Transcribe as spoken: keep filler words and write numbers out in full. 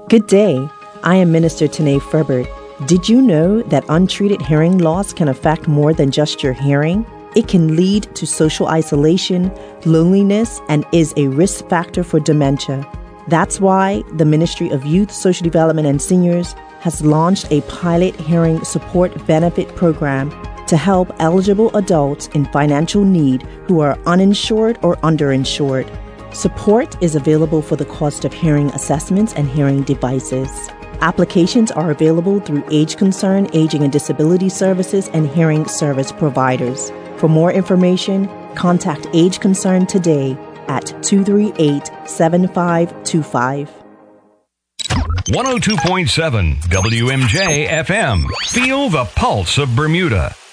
Good day. I am Minister Tanae Ferbert. Did you know that untreated hearing loss can affect more than just your hearing? It can lead to social isolation, loneliness, and is a risk factor for dementia. That's why the Ministry of Youth, Social Development, and Seniors has launched a pilot hearing support benefit program to help eligible adults in financial need who are uninsured or underinsured. Support is available for the cost of hearing assessments and hearing devices. Applications are available through Age Concern, Aging and Disability Services, and hearing service providers. For more information, contact Age Concern today at two three eight, seven five two five. one oh two point seven W M J F M. Feel the pulse of Bermuda.